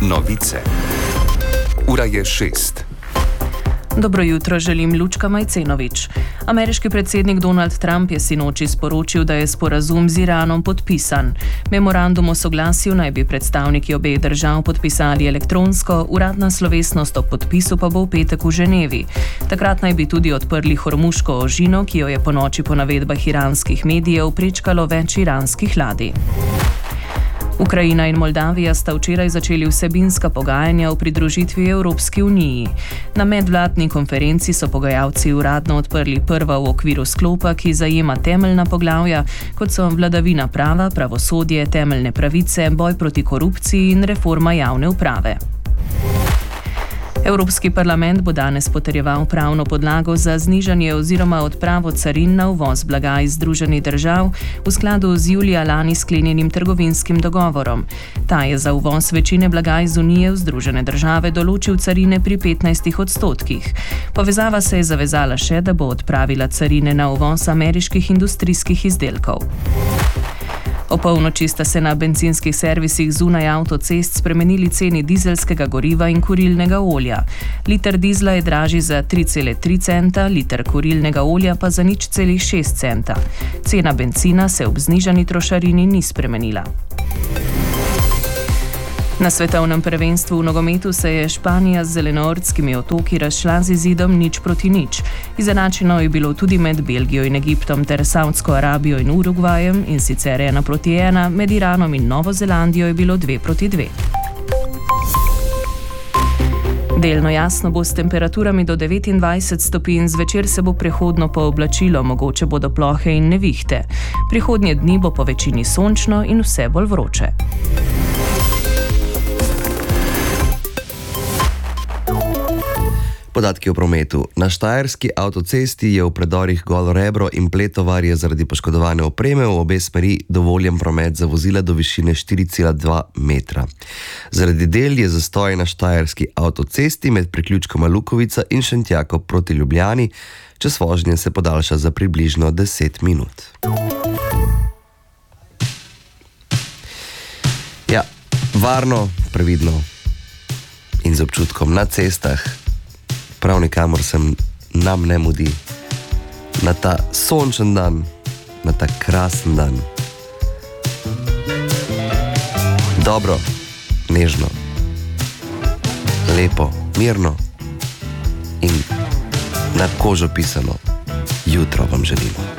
Novice. Ura je 6. Dobro jutro, želim Lučka Majcenovič. Ameriški predsednik Donald Trump je sinoči sporočil, da je sporazum z Iranom podpisan. Memorandum o soglasju naj bi predstavniki obeh držav podpisali elektronsko, uradna slovesnost ob podpisu pa bo v petek v Ženevi. Takrat naj bi tudi odprli Hormuško ožino, ki jo je ponoči po navedbah iranskih medijev prečkalo več iranskih ladij. Ukrajina in Moldavija sta včeraj začeli vsebinska pogajanja o pridružitvi Evropski uniji. Na medvladni konferenci so pogajalci uradno odprli prva v okviru sklopa, ki zajema temeljna poglavja, kot so vladavina prava, pravosodje, temeljne pravice, boj proti korupciji in reforma javne uprave. Evropski parlament bo danes potrjeval pravno podlago za znižanje oziroma odpravo carin na uvoz blaga iz Združenih držav v skladu z julija lani sklenjenim trgovinskim dogovorom. Ta je za uvoz večine blaga iz Unije v Združene države določil carine pri 15%. Povezava se je zavezala še, da bo odpravila carine na uvoz ameriških industrijskih izdelkov. Opolnoči sta se na bencinskih servisih zunaj avtocest spremenili ceni dizelskega goriva in kurilnega olja. Liter dizla je dražji za 3,3 centa, liter kurilnega olja pa za 0,6 centa. Cena bencina se ob znižani trošarini ni spremenila. Na svetovnem prvenstvu v nogometu se je Španija z Zelenortskimi otoki razšla z izidom 0-0. Izenačeno je bilo tudi med Belgijo in Egiptom ter Savdsko Arabijo in Urugvajem, in sicer 1-1, med Iranom in Novo Zelandijo je bilo 2-2. Delno jasno bo s temperaturami do 29 stopinj, zvečer se bo prehodno pooblačilo, mogoče bodo plohe in nevihte. Prihodnje dni bo po večini sončno in vse bolj vroče. Podatki o prometu. Na štajerski avtocesti je v predorih Golo Rebro in Pletovarje zaradi poškodovane opreme v obe smeri dovoljen promet za vozila do višine 4,2 metra. Zaradi del je zastoj na štajerski avtocesti med priključkoma Lukovica in Šentjako proti Ljubljani. Čas vožnje se podaljša za približno 10 minut. Ja, varno, previdno in z občutkom na cestah. Prav nikamor se nam ne mudi. Na ta sončen dan, na ta krasen dan. Dobro, nežno, lepo, mirno in na kožo pisano jutro vam želimo.